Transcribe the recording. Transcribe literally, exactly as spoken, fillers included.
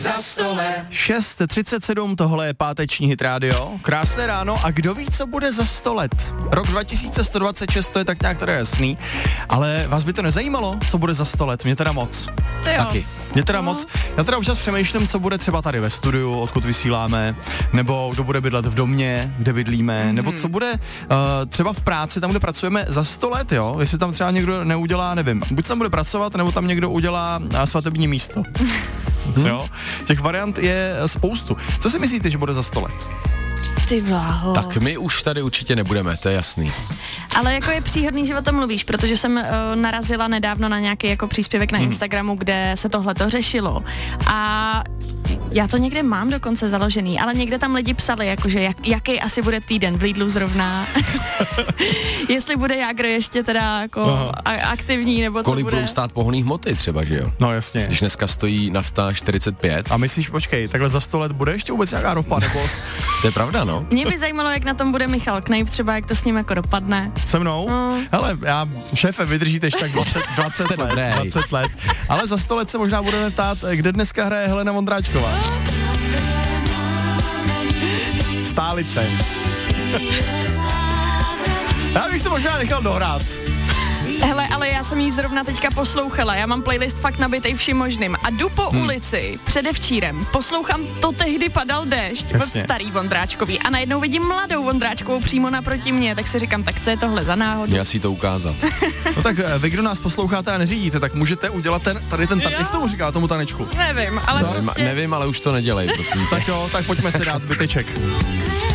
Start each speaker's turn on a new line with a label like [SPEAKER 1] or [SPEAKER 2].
[SPEAKER 1] šest třicet sedm, tohle je páteční Hit Radio. Krásné ráno a kdo ví, co bude za sto let? Rok dva tisíce sto dvacet šest, to je tak nějak teda jasný, ale vás by to nezajímalo, co bude za sto let? Mě teda moc.
[SPEAKER 2] To jo.
[SPEAKER 1] Taky. Mě teda
[SPEAKER 2] no.
[SPEAKER 1] moc. Já teda občas přemýšlím, co bude třeba tady ve studiu, odkud vysíláme, nebo kdo bude bydlet v domě, kde bydlíme, mm-hmm. nebo co bude uh, třeba v práci, tam, kde pracujeme za sto let, jo? Jestli tam třeba někdo neudělá, nevím, buď tam bude pracovat, nebo tam někdo udělá uh, svatební místo. Hmm. Jo? Těch variant je spoustu. Co si myslíte, že bude za sto let?
[SPEAKER 2] Ty bláho.
[SPEAKER 3] Tak my už tady určitě nebudeme, to je jasný.
[SPEAKER 2] Ale jako je příhodný, že o tom mluvíš, protože jsem uh, narazila nedávno na nějaký jako příspěvek na hmm. Instagramu, kde se tohleto řešilo. A já to někde mám dokonce založený, ale někde tam lidi psali, jakože jak, jaký asi bude týden v Lidlu zrovna. Jestli bude Jágr ještě teda jako a, aktivní, nebo
[SPEAKER 3] kolik
[SPEAKER 2] co bude.
[SPEAKER 3] budou stát pohonný hmoty třeba, že jo?
[SPEAKER 1] No jasně.
[SPEAKER 3] Když dneska stojí nafta čtyřicet pět.
[SPEAKER 1] A myslíš, počkej, takhle za sto let bude ještě vůbec nějaká ropa, nebo?
[SPEAKER 3] To je pravda, no.
[SPEAKER 2] Mě by zajímalo, jak na tom bude Michal Knejp, třeba jak to s ním jako dopadne.
[SPEAKER 1] Se mnou?
[SPEAKER 2] No.
[SPEAKER 1] Hele, já, šéfe, vydržíte ještě tak dvacet, dvacet let,
[SPEAKER 3] dobrý.
[SPEAKER 1] dvacet let. Ale za sto let se možná budeme ptát, kde dneska hraje Helena Vondráčková. Stálice. Já bych to možná nechal dohrát.
[SPEAKER 2] Hele, ale já jsem jí zrovna teďka poslouchala, já mám playlist fakt nabitej vším možným a jdu po hmm. ulici předevčírem, poslouchám To tehdy padal déšť
[SPEAKER 1] Jasně.
[SPEAKER 2] od starý Vondráčkový a najednou vidím mladou Vondráčkovou přímo naproti mě, tak si říkám, tak co je tohle za náhodu?
[SPEAKER 3] Já si to ukázat.
[SPEAKER 1] No tak vy, kdo nás posloucháte a neřídíte, tak můžete udělat ten, tady ten, tan- jak se tomu říká, tomu tanečku?
[SPEAKER 2] Nevím, ale
[SPEAKER 3] Nevím,
[SPEAKER 2] prostě...
[SPEAKER 3] nevím, ale už to nedělej, prosím.
[SPEAKER 1] Tak jo, tak pojďme si dát zbyteček.